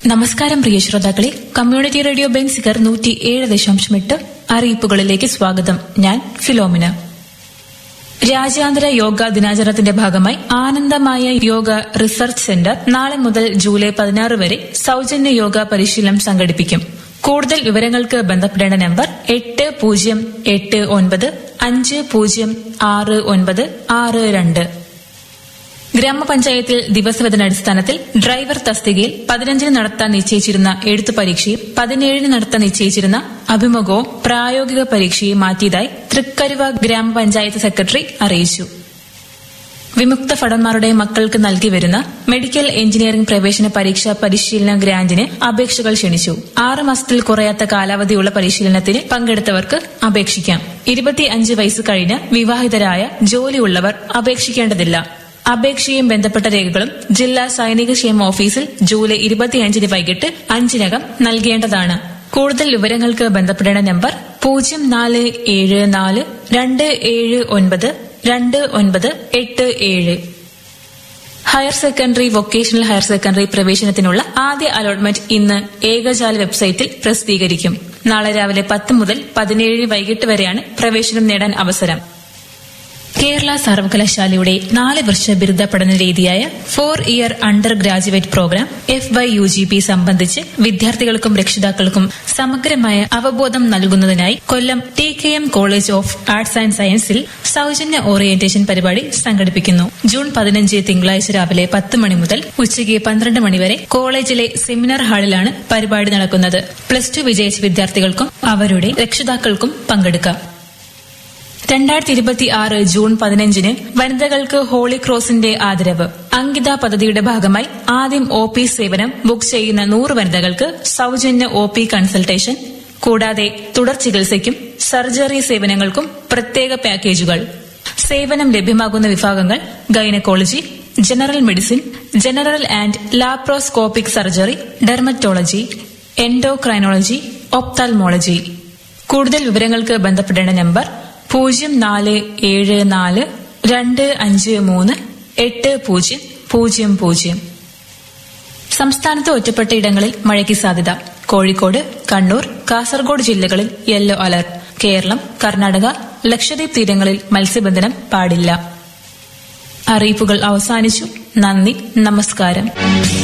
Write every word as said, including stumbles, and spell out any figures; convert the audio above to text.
നമസ്കാരം പ്രിയ ശ്രോതാക്കളെ, community radio Benziger നൂറ്റി ഏഴ് ദശാംശം എട്ട് അറിയിപ്പുകളിലേക്ക് സ്വാഗതം. ഞാൻ ഫിലോമിന. രാജ്യാന്തര യോഗ ദിനാചരണത്തിന്റെ ഭാഗമായി ആനന്ദമായ യോഗ റിസർച്ച് സെന്റർ നാളെ മുതൽ ജൂലൈ പതിനാറ് വരെ സൌജന്യ യോഗ പരിശീലനം സംഘടിപ്പിക്കും. കൂടുതൽ വിവരങ്ങൾക്ക് ബന്ധപ്പെടേണ്ട നമ്പർ എട്ട് പൂജ്യം എട്ട് ഒൻപത് അഞ്ച് പൂജ്യം ആറ് ഒൻപത് ആറ് രണ്ട്. ഗ്രാമപഞ്ചായത്തിൽ ദിവസവേതനാടിസ്ഥാനത്തിൽ ഡ്രൈവർ തസ്തികയിൽ പതിനഞ്ചിന് നടത്താൻ നിശ്ചയിച്ചിരുന്ന എഴുത്തു പരീക്ഷയും പതിനേഴിന് നടത്താൻ നിശ്ചയിച്ചിരുന്ന അഭിമുഖവും പ്രായോഗിക പരീക്ഷയും മാറ്റിയതായി തൃക്കരുവ ഗ്രാമപഞ്ചായത്ത് സെക്രട്ടറി അറിയിച്ചു. വിമുക്ത ഭടന്മാരുടെ മക്കൾക്ക് നൽകി വരുന്ന മെഡിക്കൽ എഞ്ചിനീയറിംഗ് പ്രവേശന പരീക്ഷാ പരിശീലന ഗ്രാന്റിന് അപേക്ഷകൾ ക്ഷണിച്ചു. ആറ് മാസത്തിൽ കുറയാത്ത കാലാവധിയുള്ള പരിശീലനത്തിന് പങ്കെടുത്തവർക്ക് അപേക്ഷിക്കാം. ഇരുപത്തിയഞ്ച് വയസ്സ് കഴിഞ്ഞ് വിവാഹിതരായ ജോലിയുള്ളവർ അപേക്ഷിക്കേണ്ടതില്ല. അപേക്ഷയും ബന്ധപ്പെട്ട രേഖകളും ജില്ലാ സൈനിക ക്ഷേമ ഓഫീസിൽ ജൂലൈ ഇരുപത്തിയഞ്ചിന് വൈകിട്ട് അഞ്ചിനകം നൽകേണ്ടതാണ്. കൂടുതൽ വിവരങ്ങൾക്ക് ബന്ധപ്പെടേണ്ട നമ്പർ പൂജ്യം നാല് ഏഴ് നാല് രണ്ട് ഏഴ് ഒൻപത് രണ്ട് ഒൻപത് എട്ട് ഏഴ്. Higher secondary, vocational higher secondary പ്രവേശനത്തിനുള്ള ആദ്യ അലോട്ട്മെന്റ് ഇന്ന് ഏകജാല വെബ്സൈറ്റിൽ പ്രസിദ്ധീകരിക്കും. നാളെ രാവിലെ പത്ത് മുതൽ പതിനേഴ് വൈകിട്ട് വരെയാണ് പ്രവേശനം നേടാൻ അവസരം. കേരള സർവകലാശാലയുടെ നാല് വർഷ ബിരുദ പഠന രീതിയായ four year under graduate programme F why you G P സംബന്ധിച്ച് വിദ്യാർത്ഥികൾക്കും രക്ഷിതാക്കൾക്കും സമഗ്രമായ അവബോധം നൽകുന്നതിനായി കൊല്ലം T K M college of arts and സയൻസിൽ സൌജന്യ ഓറിയന്റേഷൻ പരിപാടി സംഘടിപ്പിക്കുന്നു. ജൂൺ പതിനഞ്ച് തിങ്കളാഴ്ച രാവിലെ പത്ത് മണി മുതൽ ഉച്ചയ്ക്ക് പന്ത്രണ്ട് മണിവരെ കോളേജിലെ സെമിനാർ ഹാളിലാണ് പരിപാടി നടക്കുന്നത്. പ്ലസ് ടു വിജയിച്ച വിദ്യാർത്ഥികൾക്കും അവരുടെ രക്ഷിതാക്കൾക്കും പങ്കെടുക്കാം. രണ്ടായിരത്തി ഇരുപത്തി ആറ് ജൂൺ പതിനഞ്ചിന് വനിതകൾക്ക് ഹോളി ക്രോസിന്റെ ആദരവ്. അങ്കിത പദ്ധതിയുടെ ഭാഗമായി ആദ്യം ഒ പി സേവനം ബുക്ക് ചെയ്യുന്ന നൂറ് വനിതകൾക്ക് സൌജന്യ ഒ പി കൺസൾട്ടേഷൻ, കൂടാതെ തുടർ ചികിത്സയ്ക്കും സർജറി സേവനങ്ങൾക്കും പ്രത്യേക പാക്കേജുകൾ. സേവനം ലഭ്യമാകുന്ന വിഭാഗങ്ങൾ gynaecology, general medicine, general and laparoscopic surgery, dermatology, endocrinology, ophthalmology. കൂടുതൽ വിവരങ്ങൾക്ക് ബന്ധപ്പെടേണ്ട നമ്പർ പൂജ്യം നാല് ഏഴ് നാല് രണ്ട് അഞ്ച് മൂന്ന് എട്ട് പൂജ്യം പൂജ്യം പൂജ്യം. സംസ്ഥാനത്ത് ഒറ്റപ്പെട്ട ഇടങ്ങളിൽ മഴയ്ക്ക് സാധ്യത. കോഴിക്കോട്, കണ്ണൂർ, കാസർഗോഡ് ജില്ലകളിൽ യെല്ലോ അലർട്ട്. കേരളം, കർണാടക, ലക്ഷദ്വീപ് തീരങ്ങളിൽ മത്സ്യബന്ധനം പാടില്ല. അറിയിപ്പുകൾ അവസാനിച്ചു. നന്ദി, നമസ്കാരം.